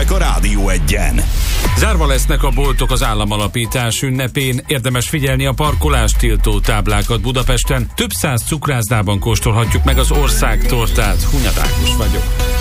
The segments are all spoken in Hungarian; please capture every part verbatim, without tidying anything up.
hírek a Rádió Egyen. Zárva lesznek a boltok az államalapítás ünnepén, érdemes figyelni a parkolást tiltó táblákat Budapesten. Több száz cukrászdában kóstolhatjuk meg az országtortát. Hunyad Ákos vagyok.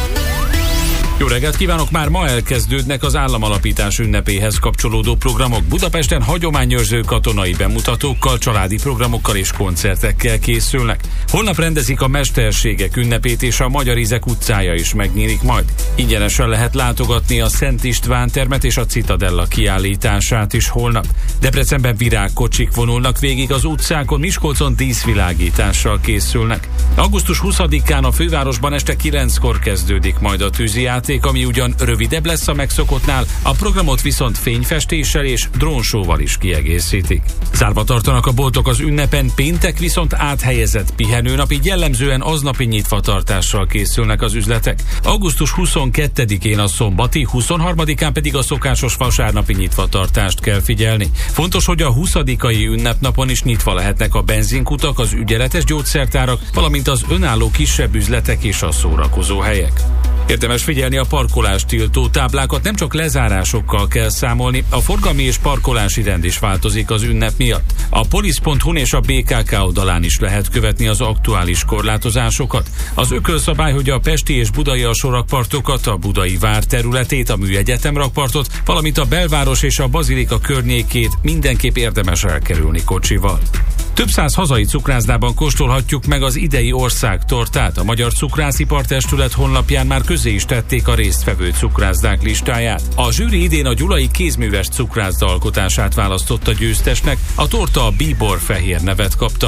Jó reggelt kívánok! Már ma elkezdődnek az államalapítás ünnepéhez kapcsolódó programok. Budapesten hagyományőrző katonai bemutatókkal, családi programokkal és koncertekkel készülnek. Holnap rendezik a mesterségek ünnepét, és a Magyar Ízek utcája is megnyílik majd. Ingyenesen lehet látogatni a Szent István termet és a Citadella kiállítását is holnap. Debrecenben virágkocsik vonulnak végig az utcákon, Miskolcon díszvilágítással készülnek. augusztus huszadikán a fővárosban este kilenckor kezdődik majd a tűzijáték, ami ugyan rövidebb lesz a megszokottnál, a programot viszont fényfestéssel és drónsóval is kiegészítik. Zárva tartanak a boltok az ünnepen, péntek viszont áthelyezett pihenőnap, így jellemzően aznapi nyitvatartással készülnek az üzletek. augusztus huszonkettedikén a szombati, huszonharmadikán pedig a szokásos vasárnapi nyitvatartást kell figyelni. Fontos, hogy a huszadikai ünnepnapon is nyitva lehetnek a benzinkutak, az ügyeletes gyógyszertárak, valamint az önálló kisebb üzletek és a szórakozó helyek. Érdemes figyelni a parkolást tiltó táblákat, nem csak lezárásokkal kell számolni, a forgalmi és parkolási rend is változik az ünnep miatt. A polisz pont hu és a bé ká ká oldalán is lehet követni az aktuális korlátozásokat. Az ökölszabály, hogy a pesti és budai alsórakpartokat, a Budai Vár területét, a Műegyetem rakpartot, valamint a belváros és a bazilika környékét mindenképp érdemes elkerülni kocsival. Több száz hazai cukrászdában kóstolhatjuk meg az idei országtortát. A Magyar Cukrászipar-testület honlapján már közé is tették a résztvevő cukrászdák listáját. A zsűri idén a gyulai kézműves cukrászda alkotását választotta győztesnek, a torta a bíbor fehér nevet kapta.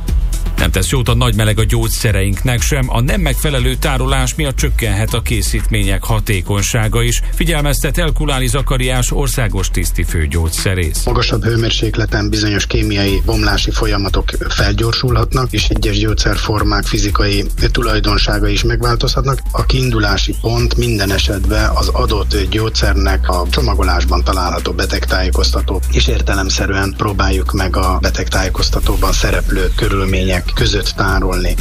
Nem tesz jót a nagy meleg a gyógyszereinknek sem, a nem megfelelő tárolás miatt csökkenhet a készítmények hatékonysága is, figyelmeztet Elkuláni Zakariás országos tisztifőgyógyszerész. Magasabb hőmérsékleten bizonyos kémiai bomlási folyamatok felgyorsulhatnak, és egyes gyógyszerformák fizikai tulajdonságai is megváltozhatnak. A kiindulási pont minden esetben az adott gyógyszernek a csomagolásban található betegtájékoztató, és értelemszerűen próbáljuk meg a betegtájékoztatóban szereplő körülmények között tárolni.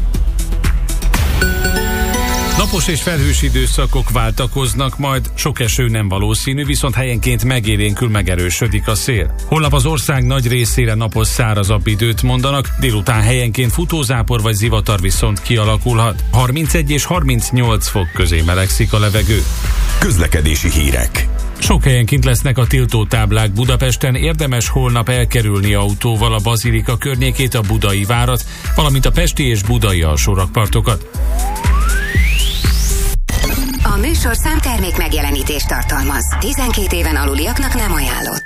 Napos és felhős időszakok váltakoznak, majd sok eső nem valószínű, viszont helyenként megélénkül, megerősödik a szél. Holnap az ország nagy részére napos, szárazabb időt mondanak, délután helyenként futózápor vagy zivatar viszont kialakulhat. harmincegy és harmincnyolc fok közé melegszik a levegő. Közlekedési hírek. Sok helyen kint lesznek a tiltótáblák Budapesten, érdemes holnap elkerülni autóval a bazilika környékét, a Budai Várat, valamint a pesti és budai alsórakpartokat. A műsorszám termék megjelenítést tartalmaz. tizenkét éven aluliaknak nem ajánlott.